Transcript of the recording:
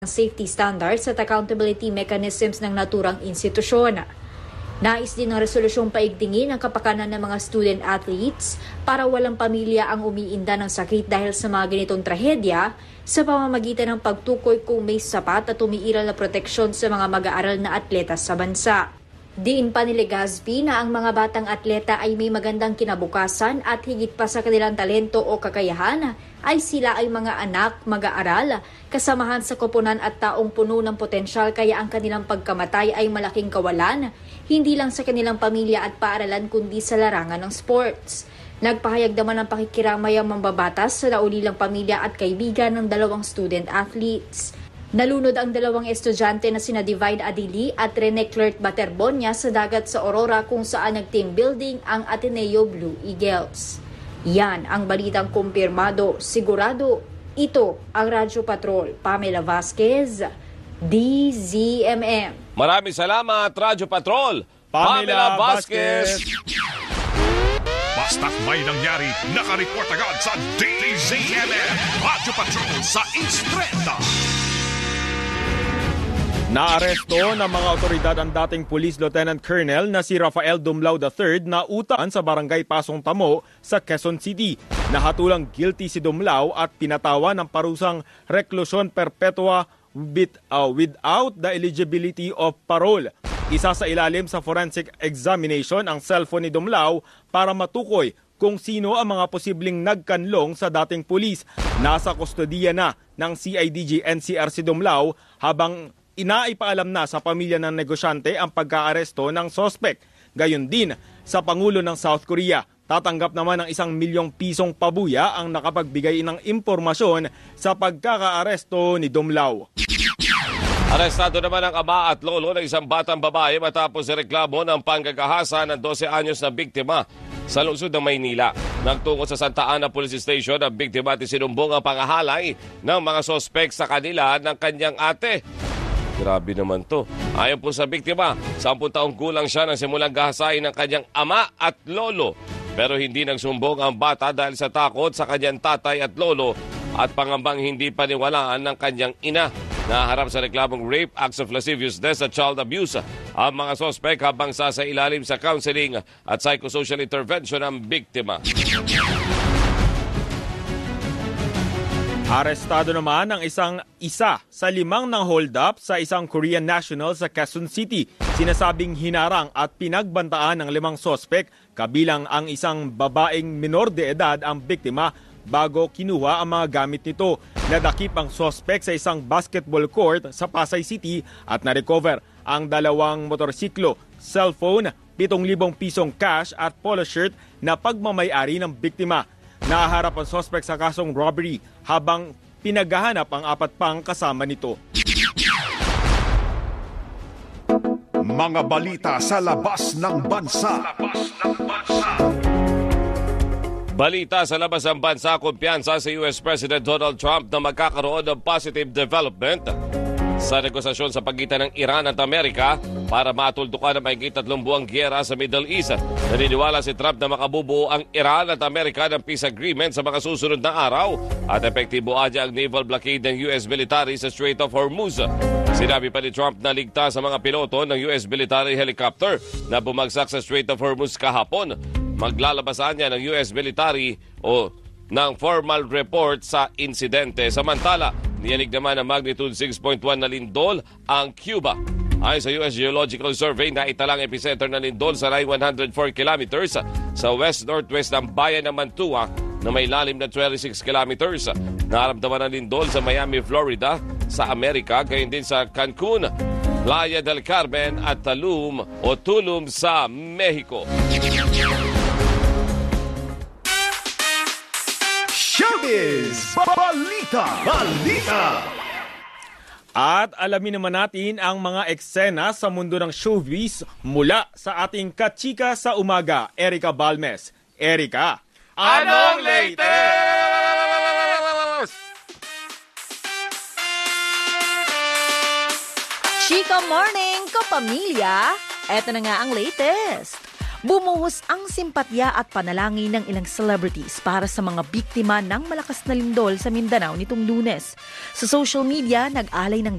safety standards at accountability mechanisms ng naturang institusyon. Nais din ng resolusyong paigtingin ang kapakanan ng mga student athletes para walang pamilya ang umiinda ng sakit dahil sa mga ganitong trahedya sa pamamagitan ng pagtukoy kung may sapat at umiiral na proteksyon sa mga mag-aaral na atleta sa bansa. Diin pa ni Legazpi na ang mga batang atleta ay may magandang kinabukasan at higit pa sa kanilang talento o kakayahan ay sila ay mga anak, mag-aaral, kasamahan sa koponan at taong puno ng potensyal kaya ang kanilang pagkamatay ay malaking kawalan, hindi lang sa kanilang pamilya at paaralan kundi sa larangan ng sports. Nagpahayag naman ng pakikiramay ang mambabatas sa naulilang pamilya at kaibigan ng dalawang student athletes. Nalunod ang dalawang estudyante na sina Divine Adili at Rene Clerk Baterbonia sa dagat sa Aurora kung saan nag-team building ang Ateneo Blue Eagles. Yan ang balitang kumpirmado, sigurado. Ito ang Radyo Patrol. Pamela Vasquez, DZMM. Maraming salamat, Radyo Patrol. Pamela Vasquez. Basta't may nangyari, nakareport agad sa DZMM. Radyo Patrol sa East 30. Naaresto ng mga otoridad ang dating Police Lieutenant Colonel na si Rafael Dumlao III na utaan sa barangay Pasong Tamo sa Quezon City. Nahatulang guilty si Dumlao at pinatawa ng parusang reklusyon perpetua without the eligibility of parole. Isa sa ilalim sa forensic examination ang cellphone ni Dumlao para matukoy kung sino ang mga posibleng nagkanlong sa dating pulis. Nasa kustodiya na ng CIDG NCR si Dumlao habang inaipaalam na sa pamilya ng negosyante ang pagkaaresto ng sospek. Gayon din sa Pangulo ng South Korea. Tatanggap naman ng 1 milyong pisong pabuya ang nakapagbigay ng impormasyon sa pagkakaaresto ni Dumlao. Arestado naman ang ama at lolo ng isang batang babae matapos reklamo ng panggagahasa ng 12 anyos na biktima sa lungsod ng Maynila. Nagtungo sa Santa Ana Police Station ang biktima at isinumbong ang pangahalay ng mga sospek sa kanila ng kanyang ate. Grabe naman to. Ayon po sa biktima, 10 taong gulang siya nang simulang gahasain ng kanyang ama at lolo. Pero hindi nagsumbong ang bata dahil sa takot sa kanyang tatay at lolo at pangambang hindi paniwalaan ng kanyang ina. Naharap sa reklamong rape, acts of lasciviousness at child abuse ang mga sospek habang sasailalim sa counseling at psychosocial intervention ang biktima. Arestado naman ang isa sa 5 ng hold-up sa isang Korean national sa Quezon City. Sinasabing hinarang at pinagbantaan ng 5 sospek, kabilang ang isang babaeng minor de edad ang biktima bago kinuha ang mga gamit nito. Nadakip ang sospek sa isang basketball court sa Pasay City at na-recover ang 2 motorsiklo, cellphone, 7,000 pisong cash at polo shirt na pagmamay-ari ng biktima. Naharap ang suspect sa kasong robbery habang pinaghahanap ang 4 pang kasama nito. Mga balita sa labas ng bansa. Balita sa labas ng bansa, kumpiyansa sa US President Donald Trump na magkakaroon ng positive development sa negosasyon sa pagitan ng Iran at Amerika para matuldukan ang mahigit 3 buwang giyera sa Middle East. Naniniwala si Trump na makabubuo ang Iran at Amerika ng peace agreement sa mga susunod na araw at epektibo adya ang naval blockade ng US military sa Strait of Hormuz. Sinabi pa ni Trump na ligtas sa mga piloto ng US military helicopter na bumagsak sa Strait of Hormuz kahapon. Maglalabasan niya ng US military ng formal report sa insidente. Samantala, niyanig naman ng magnitude 6.1 na lindol ang Cuba. Ayon sa US Geological Survey, naitalang epicenter ng lindol sa 104 kilometers sa west-northwest ng bayan ng Mantua na may lalim na 26 kilometers. Naramdaman ng lindol sa Miami, Florida, sa Amerika, gayon din sa Cancun, Playa del Carmen at Tulum sa Mexico. Showbiz! Balita! At alamin naman natin ang mga eksena sa mundo ng showbiz mula sa ating kachika sa umaga, Erica Balmes. Erica, anong latest? Chika morning, kapamilya! Eto na nga ang latest. Bumuhos ang simpatya at panalangin ng ilang celebrities para sa mga biktima ng malakas na lindol sa Mindanao nitong Lunes. Sa social media, nag-alay ng